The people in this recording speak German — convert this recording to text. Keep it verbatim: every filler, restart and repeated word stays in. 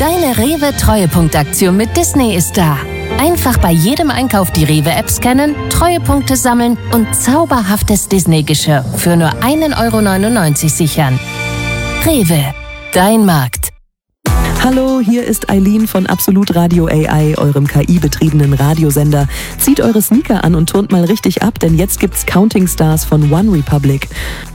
Deine Rewe-Treuepunktaktion mit Disney ist da. Einfach bei jedem Einkauf die Rewe-App scannen, Treuepunkte sammeln und zauberhaftes Disney-Geschirr für nur ein Euro neunundneunzig sichern. Rewe, dein Markt. Hallo, hier ist Eileen von Absolut Radio A I, eurem K I-betriebenen Radiosender. Zieht eure Sneaker an und turnt mal richtig ab, denn jetzt gibt's Counting Stars von One Republic.